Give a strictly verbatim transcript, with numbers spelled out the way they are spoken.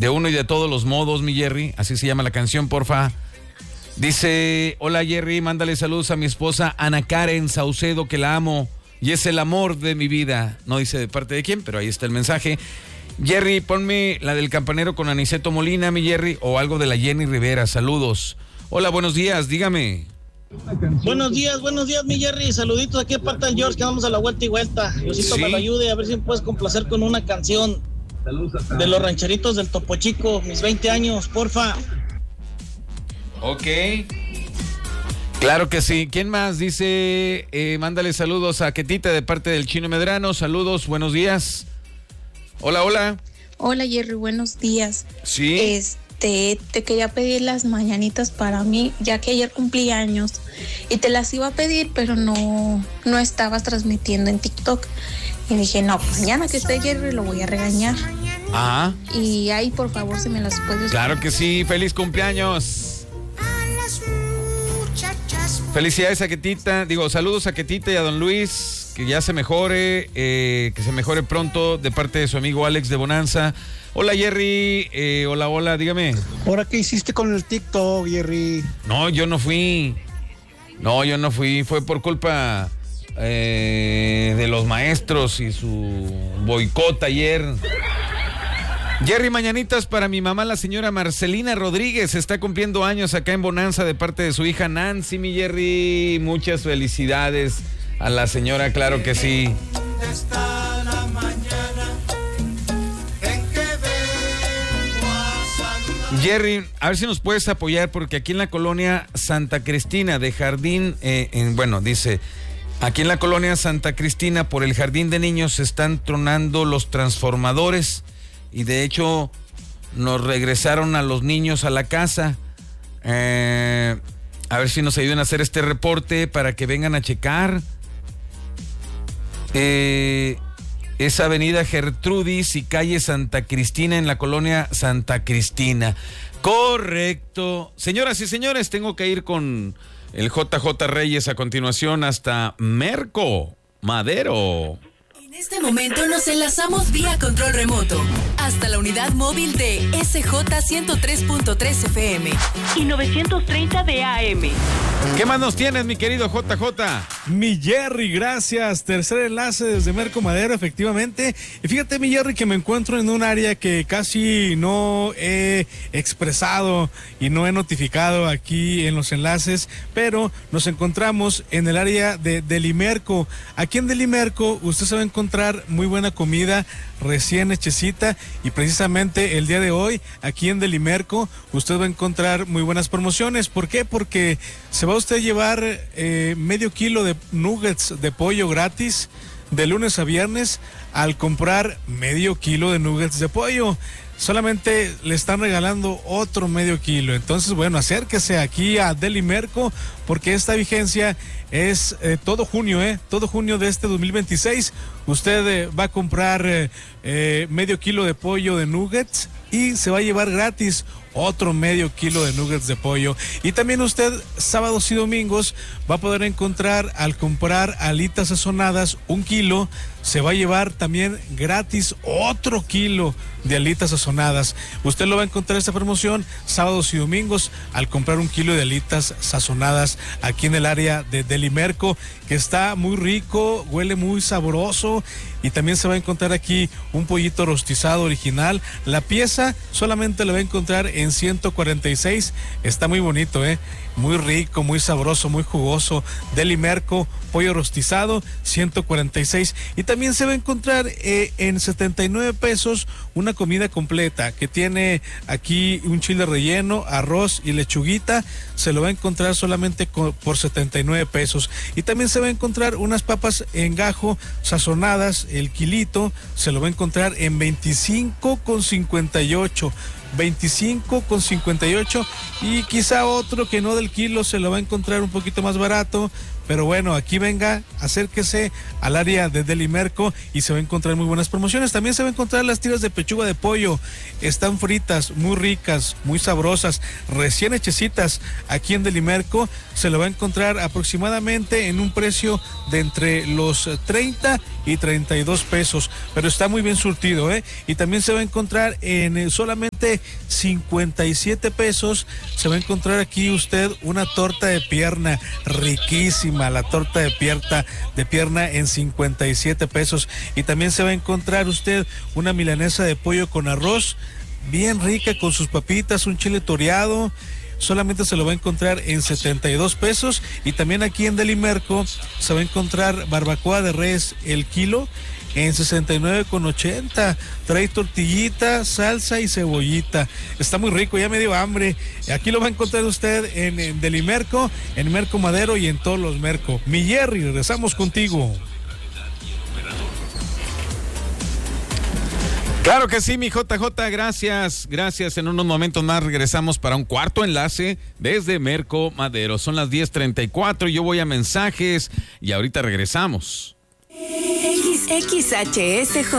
de uno y de todos los modos, mi Jerry, así se llama la canción, porfa. Dice, hola Jerry, mándale saludos a mi esposa Ana Karen Saucedo, que la amo y es el amor de mi vida. No dice de parte de quién, pero ahí está el mensaje. Jerry, ponme la del campanero con Aniceto Molina, mi Jerry, o algo de la Jenny Rivera. Saludos. Hola, buenos días, dígame. Buenos días, buenos días, mi Jerry. Saluditos aquí de parte del George, que vamos a la vuelta y vuelta. Diosito Sí. me lo ayude, a ver si me puedes complacer con una canción de los rancheritos del Topo Chico, mis veinte años, porfa. Ok. Claro que sí. ¿Quién más? Dice, eh, mándale saludos a Ketita de parte del Chino Medrano. Saludos, buenos días. Hola, hola. Hola Jerry, buenos días. Sí. Este, te quería pedir las mañanitas para mí, ya que ayer cumplí años y te las iba a pedir, pero no, no estabas transmitiendo en TikTok. Y dije, no, mañana que esté Jerry lo voy a regañar. Ajá. Y ahí, por favor, si me las puedes... Claro que sí. Feliz cumpleaños. Felicidades a Ketita, digo, saludos a Ketita y a don Luis, que ya se mejore, eh, que se mejore pronto de parte de su amigo Alex de Bonanza. Hola Jerry, eh, hola, hola, dígame. ¿Ahora qué hiciste con el TikTok, Jerry? No, yo no fui, no, yo no fui, fue por culpa eh, de los maestros y su boicot ayer. Jerry, mañanitas para mi mamá, la señora Marcelina Rodríguez, está cumpliendo años acá en Bonanza de parte de su hija Nancy, mi Jerry. Muchas felicidades a la señora, claro que sí. Jerry, a ver si nos puedes apoyar, porque aquí en la colonia Santa Cristina de Jardín, eh, en, bueno, dice, aquí en la colonia Santa Cristina por el Jardín de Niños se están tronando los transformadores. Y de hecho nos regresaron a los niños a la casa. Eh, a ver si nos ayudan a hacer este reporte para que vengan a checar. Eh, es Avenida Gertrudis y calle Santa Cristina en la colonia Santa Cristina. Correcto. Señoras y señores, tengo que ir con el J J Reyes a continuación hasta Merco Madero. En este momento nos enlazamos vía control remoto hasta la unidad móvil de S J ciento tres punto tres F M y novecientos treinta de A M. ¿Qué más nos tienes, mi querido J J? Mi Jerry, gracias. Tercer enlace desde Merco Madero, efectivamente. Y fíjate, mi Jerry, que me encuentro en un área que casi no he expresado y no he notificado aquí en los enlaces, pero nos encontramos en el área de Delimerco. Aquí en Delimerco usted se va a encontrar muy buena comida recién hechecita, y precisamente el día de hoy aquí en Delimerco usted va a encontrar muy buenas promociones. ¿Por qué? Porque se va a usted llevar eh, medio kilo de nuggets de pollo gratis de lunes a viernes al comprar medio kilo de nuggets de pollo. Solamente le están regalando otro medio kilo. Entonces, bueno, acérquese aquí a Delimerco, porque esta vigencia es eh, todo junio, ¿eh? Todo junio de este dos mil veintiséis. Usted eh, va a comprar eh, eh, medio kilo de pollo de nuggets y se va a llevar gratis otro medio kilo de nuggets de pollo. Y también usted, sábados y domingos, va a poder encontrar, al comprar alitas sazonadas, un kilo, se va a llevar también gratis otro kilo de alitas sazonadas. Usted lo va a encontrar esta promoción sábados y domingos al comprar un kilo de alitas sazonadas aquí en el área de Delimerco, que está muy rico, huele muy sabroso. Y también se va a encontrar aquí un pollito rostizado original. La pieza solamente la va a encontrar en ciento cuarenta y seis. Está muy bonito, ¿eh? Muy rico, muy sabroso, muy jugoso. Delimerco, pollo rostizado, ciento cuarenta y seis. Y también se va a encontrar eh, en setenta y nueve pesos una comida completa que tiene aquí un chile relleno, arroz y lechuguita. Se lo va a encontrar solamente con, por setenta y nueve pesos. Y también se va a encontrar unas papas en gajo sazonadas, el kilito, se lo va a encontrar en veinticinco con cincuenta y ocho. veinticinco con cincuenta y ocho, y quizá otro que no del kilo se lo va a encontrar un poquito más barato. Pero bueno, aquí venga, acérquese al área de Delimerco y se va a encontrar muy buenas promociones. También se va a encontrar las tiras de pechuga de pollo. Están fritas, muy ricas, muy sabrosas, recién hechecitas. Aquí en Delimerco se lo va a encontrar aproximadamente en un precio de entre los treinta y treinta y dos pesos. Pero está muy bien surtido, ¿eh? Y también se va a encontrar en solamente solamente cincuenta y siete pesos se va a encontrar aquí usted una torta de pierna riquísima, la torta de pierna, de pierna en cincuenta y siete pesos. Y también se va a encontrar usted una milanesa de pollo con arroz, bien rica con sus papitas, un chile toreado. Solamente se lo va a encontrar en setenta y dos pesos. Y también aquí en Delimerco se va a encontrar barbacoa de res el kilo en sesenta y nueve con ochenta. Trae tortillita, salsa y cebollita. Está muy rico, ya me dio hambre. Aquí lo va a encontrar usted en, en Delimerco, en Merco Madero y en todos los Merco. Mi Jerry, regresamos contigo. Claro que sí, mi J J, gracias, gracias. En unos momentos más regresamos para un cuarto enlace desde Merco Madero. Son las diez treinta y cuatro, yo voy a mensajes y ahorita regresamos. X H S J.